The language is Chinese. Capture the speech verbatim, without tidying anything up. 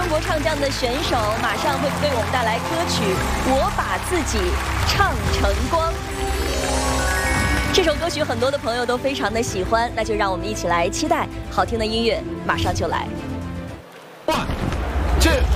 中国唱将的选手马上会为我们带来歌曲《我把自己唱成光》。这首歌曲很多的朋友都非常的喜欢，那就让我们一起来期待好听的音乐马上就来。 One, two.